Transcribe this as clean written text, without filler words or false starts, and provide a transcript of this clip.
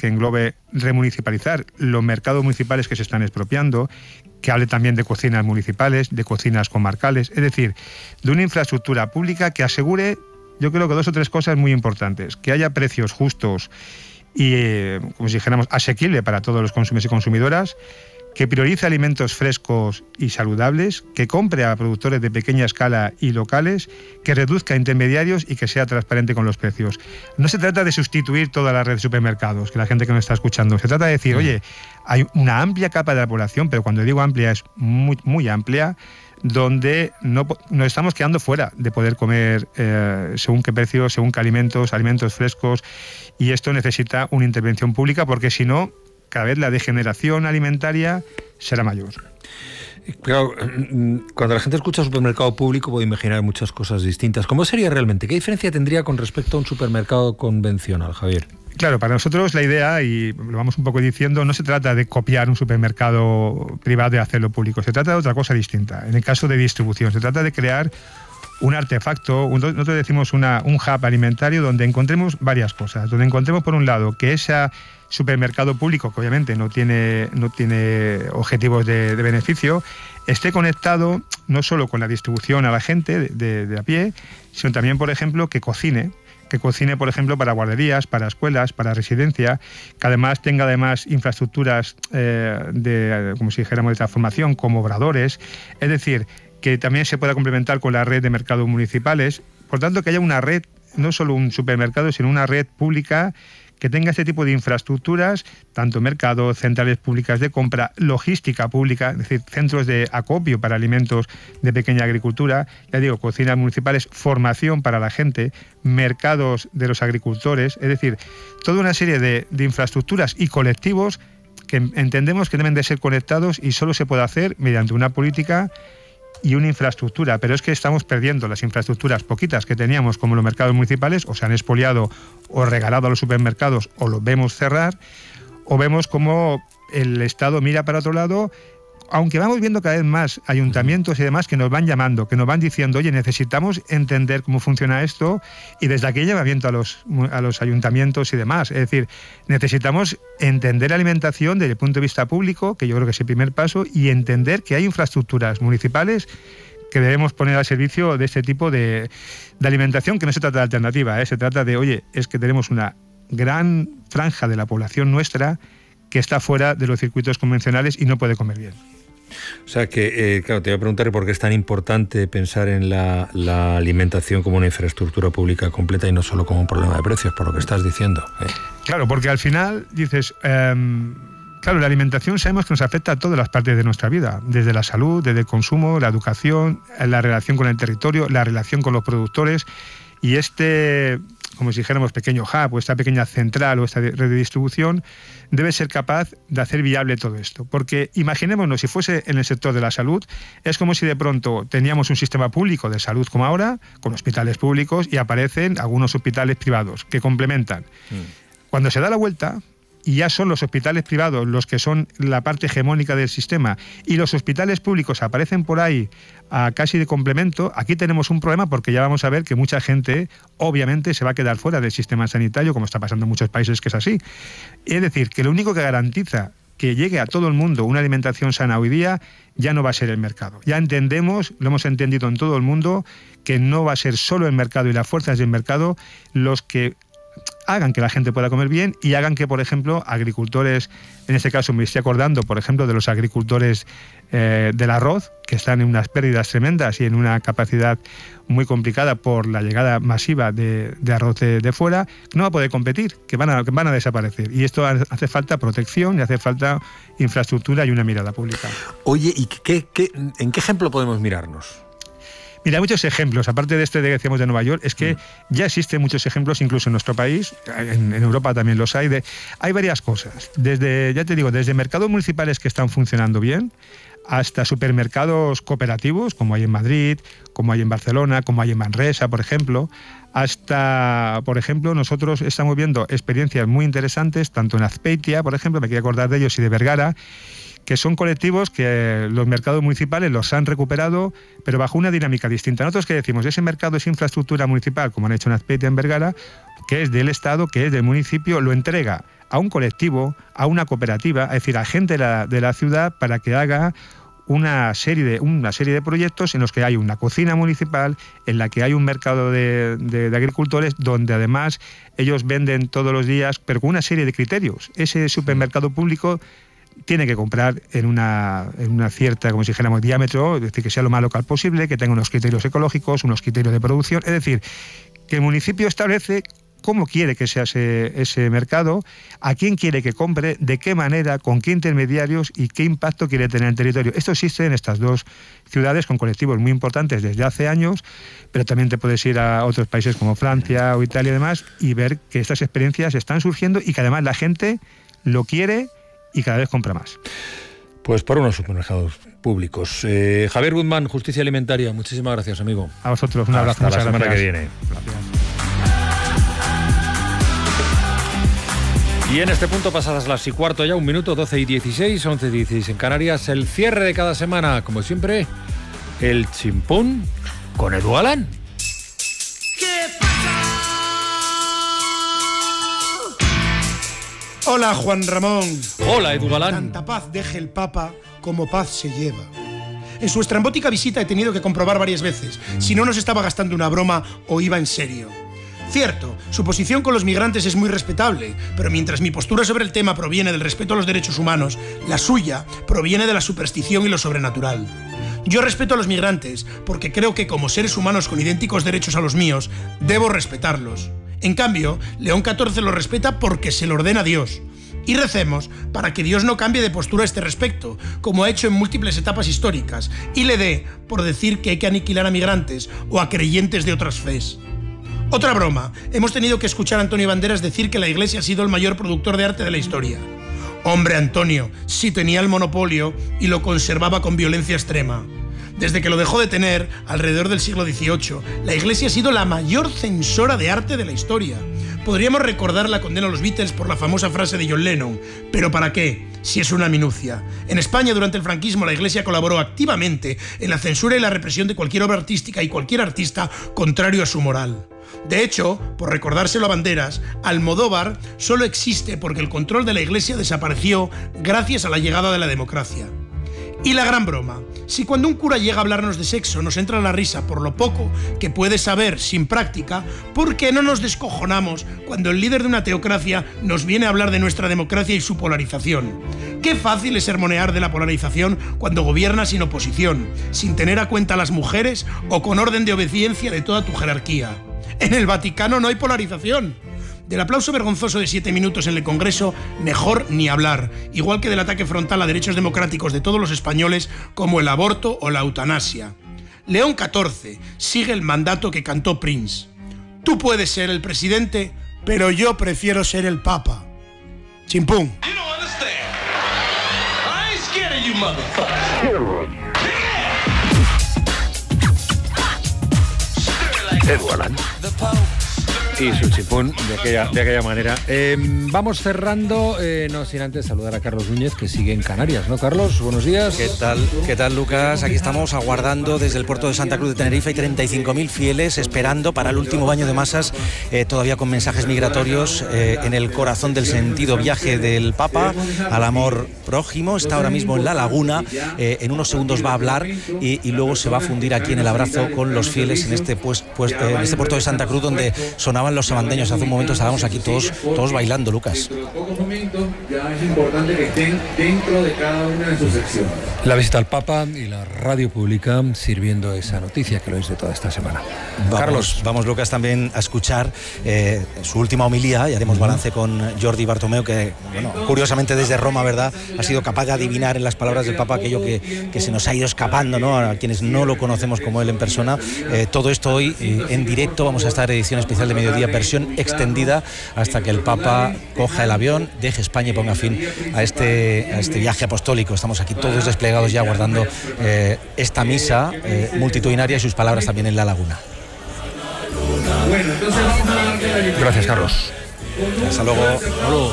que englobe remunicipalizar los mercados municipales que se están expropiando, que hable también de cocinas municipales, de cocinas comarcales, es decir, de una infraestructura pública que asegure, yo creo que 2 o 3 cosas muy importantes: que haya precios justos y, como si dijéramos, asequible para todos los consumidores y consumidoras, que priorice alimentos frescos y saludables, que compre a productores de pequeña escala y locales, que reduzca intermediarios y que sea transparente con los precios. No se trata de sustituir toda la red de supermercados, que la gente que nos está escuchando, se trata de decir, oye, hay una amplia capa de la población, pero cuando digo amplia es muy, muy amplia, donde nos estamos quedando fuera de poder comer según qué precios, según qué alimentos frescos, y esto necesita una intervención pública, porque si no, cada vez la degeneración alimentaria será mayor. Claro, cuando la gente escucha supermercado público puede imaginar muchas cosas distintas. ¿Cómo sería realmente? ¿Qué diferencia tendría con respecto a un supermercado convencional, Javier? Claro, para nosotros la idea, y lo vamos un poco diciendo, no se trata de copiar un supermercado privado y hacerlo público, se trata de otra cosa distinta. En el caso de distribución, se trata de crear un artefacto, nosotros decimos un hub alimentario donde encontremos varias cosas, donde encontremos por un lado que ese supermercado público, que obviamente no tiene objetivos de beneficio, esté conectado no solo con la distribución a la gente de a pie, sino también, por ejemplo, que cocine, por ejemplo, para guarderías, para escuelas, para residencia, que además tenga infraestructuras como si dijéramos, de transformación, como obradores, es decir, que también se pueda complementar con la red de mercados municipales. Por tanto, que haya una red, no solo un supermercado, sino una red pública que tenga este tipo de infraestructuras, tanto mercados, centrales públicas de compra, logística pública, es decir, centros de acopio para alimentos de pequeña agricultura, ya digo, cocinas municipales, formación para la gente, mercados de los agricultores, es decir, toda una serie de infraestructuras y colectivos que entendemos que deben de ser conectados y solo se puede hacer mediante una política y una infraestructura, pero es que estamos perdiendo las infraestructuras poquitas que teníamos, como los mercados municipales, o se han expoliado o regalado a los supermercados, o los vemos cerrar, o vemos como el Estado mira para otro lado, aunque vamos viendo cada vez más ayuntamientos y demás que nos van llamando, que nos van diciendo, oye, necesitamos entender cómo funciona esto, y desde aquí llamamiento a los ayuntamientos y demás. Es decir, necesitamos entender la alimentación desde el punto de vista público, que yo creo que es el primer paso, y entender que hay infraestructuras municipales que debemos poner al servicio de este tipo de alimentación, que no se trata de alternativa, se trata de, oye, es que tenemos una gran franja de la población nuestra que está fuera de los circuitos convencionales y no puede comer bien. O sea que, claro, te voy a preguntar por qué es tan importante pensar en la alimentación como una infraestructura pública completa y no solo como un problema de precios, por lo que estás diciendo. Claro, porque al final dices, claro, la alimentación sabemos que nos afecta a todas las partes de nuestra vida, desde la salud, desde el consumo, la educación, la relación con el territorio, la relación con los productores, y como si dijéramos pequeño hub o esta pequeña central o esta red de distribución debe ser capaz de hacer viable todo esto. Porque imaginémonos, si fuese en el sector de la salud, es como si de pronto teníamos un sistema público de salud como ahora, con hospitales públicos, y aparecen algunos hospitales privados que complementan. Cuando se da la vuelta, y ya son los hospitales privados los que son la parte hegemónica del sistema, y los hospitales públicos aparecen por ahí casi de complemento, aquí tenemos un problema, porque ya vamos a ver que mucha gente obviamente se va a quedar fuera del sistema sanitario, como está pasando en muchos países que es así. Es decir, que lo único que garantiza que llegue a todo el mundo una alimentación sana hoy día ya no va a ser el mercado. Ya entendemos, lo hemos entendido en todo el mundo, que no va a ser solo el mercado y las fuerzas del mercado los que hagan que la gente pueda comer bien y hagan que, por ejemplo, agricultores, en este caso me estoy acordando, por ejemplo, de los agricultores del arroz, que están en unas pérdidas tremendas y en una capacidad muy complicada por la llegada masiva de arroz de fuera, no va a poder competir, que van a desaparecer. Y esto hace falta protección y hace falta infraestructura y una mirada pública. Oye, ¿y en qué ejemplo podemos mirarnos? Mira, hay muchos ejemplos, aparte de este que decíamos de Nueva York, es que ya existen muchos ejemplos incluso en nuestro país, en Europa también los hay, hay varias cosas, desde mercados municipales que están funcionando bien, hasta supermercados cooperativos, como hay en Madrid, como hay en Barcelona, como hay en Manresa, por ejemplo, hasta, por ejemplo, nosotros estamos viendo experiencias muy interesantes, tanto en Azpeitia, por ejemplo, me quiero acordar de ellos, y de Vergara, que son colectivos que los mercados municipales los han recuperado, pero bajo una dinámica distinta. Nosotros que decimos, ese mercado es infraestructura municipal, como han hecho en Azpeitia, en Vergara, que es del Estado, que es del municipio, lo entrega a un colectivo, a una cooperativa, es decir, a gente de la ciudad para que haga una serie de proyectos en los que hay una cocina municipal, en la que hay un mercado de agricultores, donde además ellos venden todos los días, pero con una serie de criterios. Ese supermercado público tiene que comprar en una cierta, como si dijéramos, diámetro, es decir, que sea lo más local posible, que tenga unos criterios ecológicos, unos criterios de producción, es decir, que el municipio establece cómo quiere que sea ese mercado, a quién quiere que compre, de qué manera, con qué intermediarios y qué impacto quiere tener en el territorio. Esto existe en estas dos ciudades con colectivos muy importantes desde hace años, pero también te puedes ir a otros países como Francia o Italia y demás y ver que estas experiencias están surgiendo y que además la gente lo quiere y cada vez compra más. Pues por unos supermercados públicos. Javier Guzmán, Justicia Alimentaria, muchísimas gracias, amigo. A vosotros, un abrazo. Hasta la semana que viene. Gracias. Y en este punto, pasadas las 4:15 ya, 1 minuto, 12:16, 11:16 en Canarias, el cierre de cada semana, como siempre, el chimpún con Edu Galán. Hola, Juan Ramón. Hola, Edu Galán. Tanta paz deje el Papa como paz se lleva. En su estrambótica visita he tenido que comprobar varias veces si no nos estaba gastando una broma o iba en serio. Cierto, su posición con los migrantes es muy respetable, pero mientras mi postura sobre el tema proviene del respeto a los derechos humanos, la suya proviene de la superstición y lo sobrenatural. Yo respeto a los migrantes porque creo que como seres humanos con idénticos derechos a los míos, debo respetarlos. En cambio, León XIV lo respeta porque se lo ordena Dios. Y recemos para que Dios no cambie de postura a este respecto, como ha hecho en múltiples etapas históricas, y le dé por decir que hay que aniquilar a migrantes o a creyentes de otras fes. Otra broma, hemos tenido que escuchar a Antonio Banderas decir que la Iglesia ha sido el mayor productor de arte de la historia. Hombre, Antonio, sí tenía el monopolio y lo conservaba con violencia extrema. Desde que lo dejó de tener, alrededor del siglo XVIII, la Iglesia ha sido la mayor censora de arte de la historia. Podríamos recordar la condena a los Beatles por la famosa frase de John Lennon, ¿pero para qué? Si es una minucia. En España, durante el franquismo, la Iglesia colaboró activamente en la censura y la represión de cualquier obra artística y cualquier artista contrario a su moral. De hecho, por recordárselo a Banderas, Almodóvar solo existe porque el control de la Iglesia desapareció gracias a la llegada de la democracia. Y la gran broma, si cuando un cura llega a hablarnos de sexo nos entra la risa por lo poco que puede saber sin práctica, ¿por qué no nos descojonamos cuando el líder de una teocracia nos viene a hablar de nuestra democracia y su polarización? Qué fácil es sermonear de la polarización cuando gobiernas sin oposición, sin tener a cuenta a las mujeres o con orden de obediencia de toda tu jerarquía. En el Vaticano no hay polarización. Del aplauso vergonzoso de 7 minutos en el Congreso, mejor ni hablar, igual que del ataque frontal a derechos democráticos de todos los españoles como el aborto o la eutanasia. León XIV sigue el mandato que cantó Prince. Tú puedes ser el presidente, pero yo prefiero ser el Papa. Chimpún. Edu Galán. Y su chipón de aquella manera. Vamos cerrando, no sin antes saludar a Carlos Núñez, que sigue en Canarias, ¿no, Carlos? Buenos días. ¿Qué tal, Lucas? Aquí estamos aguardando desde el puerto de Santa Cruz de Tenerife. Hay 35.000 fieles esperando para el último baño de masas, todavía con mensajes migratorios en el corazón del sentido viaje del Papa al amor prójimo. Está ahora mismo en la laguna, en unos segundos va a hablar y luego se va a fundir aquí en el abrazo con los fieles en este puerto de Santa Cruz, donde sonaban los sabandeños. Hace un momento estábamos aquí todos bailando, Lucas. En pocos momentos ya es importante que estén dentro de cada una de sus secciones. La visita al Papa y la radio pública sirviendo esa noticia que lo es de toda esta semana. Carlos. Vamos, Lucas, también a escuchar su última homilía y haremos balance con Jordi Bartomeu, que, bueno, curiosamente desde Roma, ¿verdad?, ha sido capaz de adivinar en las palabras del Papa aquello que se nos ha ido escapando, ¿no?, a quienes no lo conocemos como él en persona. Todo esto hoy en directo. Vamos a estar edición especial de Mediodía, versión extendida, hasta que el Papa coja el avión, deje España y ponga fin a este viaje apostólico. Estamos aquí todos desplegados ya guardando esta misa multitudinaria y sus palabras también en la laguna. Bueno, entonces vamos a darle la... Gracias, Carlos. Hasta luego.